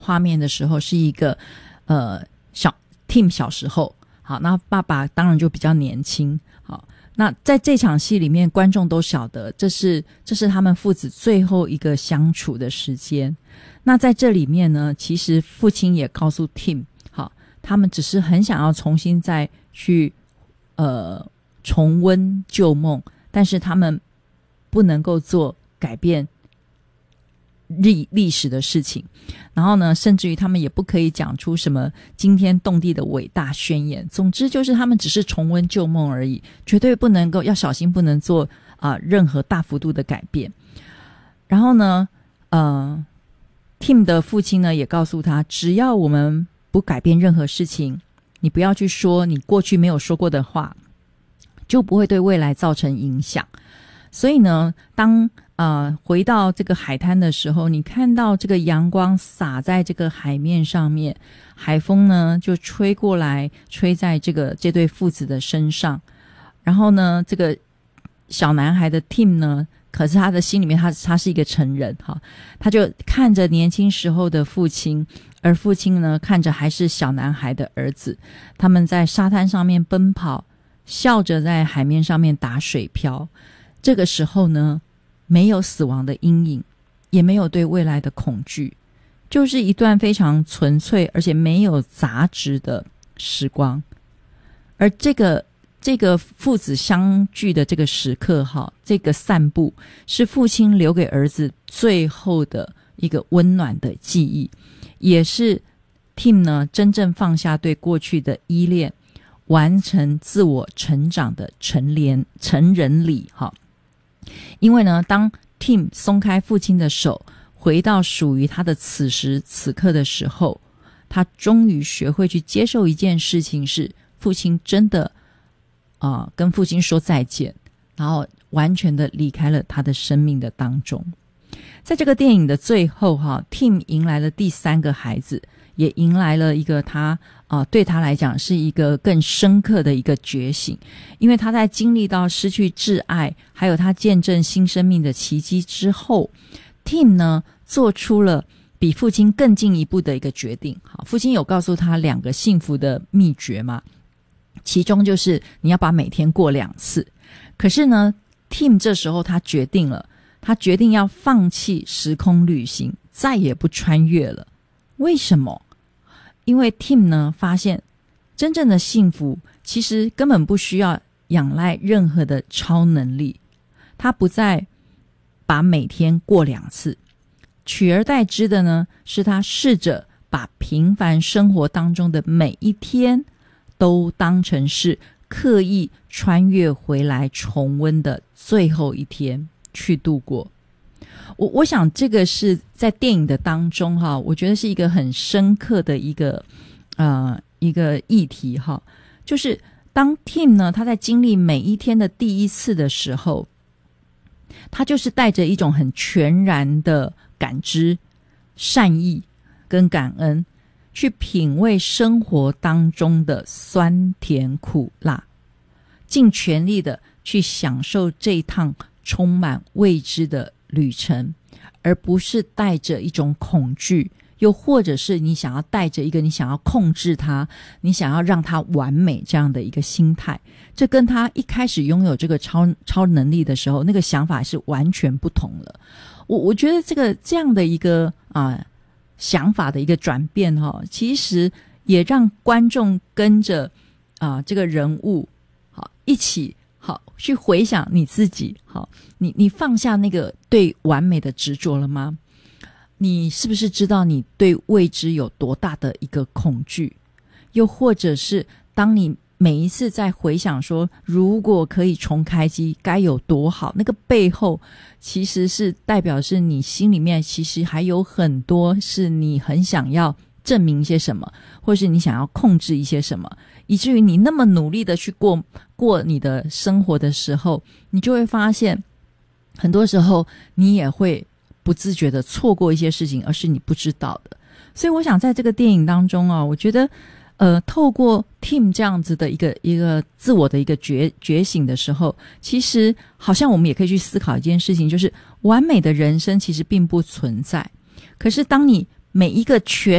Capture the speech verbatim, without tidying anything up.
画面的时候是一个呃小 Tim 小时候，好，那爸爸当然就比较年轻，好，那在这场戏里面观众都晓得这是这是他们父子最后一个相处的时间。那在这里面呢，其实父亲也告诉 Tim， 好，他们只是很想要重新再去呃重温旧梦，但是他们不能够做改变历历史的事情，然后呢，甚至于他们也不可以讲出什么惊天动地的伟大宣言。总之就是他们只是重温旧梦而已，绝对不能够，要小心不能做啊、呃、任何大幅度的改变。然后呢，呃 ，Tim 的父亲呢也告诉他，只要我们不改变任何事情，你不要去说你过去没有说过的话，就不会对未来造成影响。所以呢，当呃回到这个海滩的时候，你看到这个阳光洒在这个海面上面，海风呢就吹过来，吹在这个这对父子的身上。然后呢，这个小男孩的 Tim 呢，可是他的心里面他他是一个成人哈，他就看着年轻时候的父亲，而父亲呢看着还是小男孩的儿子，他们在沙滩上面奔跑，笑着在海面上面打水漂。这个时候呢，没有死亡的阴影，也没有对未来的恐惧，就是一段非常纯粹而且没有杂质的时光。而这个这个父子相聚的这个时刻哈，这个散步是父亲留给儿子最后的一个温暖的记忆，也是 Tim 呢真正放下对过去的依恋，完成自我成长的成年成人礼哈。因为呢，当 Tim 松开父亲的手，回到属于他的此时此刻的时候，他终于学会去接受一件事情，是父亲真的啊、呃，跟父亲说再见，然后完全的离开了他的生命的当中。在这个电影的最后哈 ，Tim 迎来了第三个孩子，也迎来了一个他啊、呃，对他来讲是一个更深刻的一个觉醒，因为他在经历到失去挚爱，还有他见证新生命的奇迹之后 ，Tim 呢做出了比父亲更进一步的一个决定。好，父亲有告诉他两个幸福的秘诀嘛，其中就是你要把每天过两次。可是呢 ，Tim 这时候他决定了，他决定要放弃时空旅行，再也不穿越了。为什么？因为 Tim 呢发现真正的幸福其实根本不需要仰赖任何的超能力，他不再把每天过两次，取而代之的呢是他试着把平凡生活当中的每一天都当成是刻意穿越回来重温的最后一天去度过。我我想这个是在电影的当中哈，我觉得是一个很深刻的一个呃一个议题哈，就是当 Tim 呢他在经历每一天的第一次的时候，他就是带着一种很全然的感知、善意跟感恩，去品味生活当中的酸甜苦辣，尽全力的去享受这一趟充满未知的旅程，而不是带着一种恐惧，又或者是你想要带着一个你想要控制它，你想要让它完美这样的一个心态。这跟他一开始拥有这个超超能力的时候那个想法是完全不同了。我我觉得这个这样的一个啊、呃、想法的一个转变哈、哦，其实也让观众跟着啊、呃、这个人物好一起好去回想你自己，好，你你放下那个对完美的执着了吗？你是不是知道你对未知有多大的一个恐惧？又或者是当你每一次在回想说如果可以重开机该有多好，那个背后其实是代表是你心里面其实还有很多是你很想要证明一些什么，或是你想要控制一些什么，以至于你那么努力的去过过你的生活的时候，你就会发现很多时候你也会不自觉的错过一些事情，而是你不知道的。所以我想在这个电影当中啊，我觉得呃，透过 Tim 这样子的一个一个自我的一个觉觉醒的时候，其实好像我们也可以去思考一件事情，就是完美的人生其实并不存在。可是当你每一个全